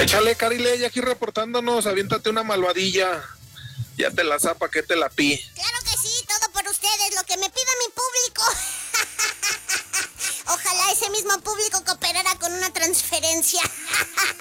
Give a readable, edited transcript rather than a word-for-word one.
Échale, Carile, aquí reportándonos, aviéntate una malvadilla. Ya te la zapa, que te la pi. Claro que sí, todo por ustedes, lo que me pida mi público. Ojalá ese mismo público cooperara con una transferencia.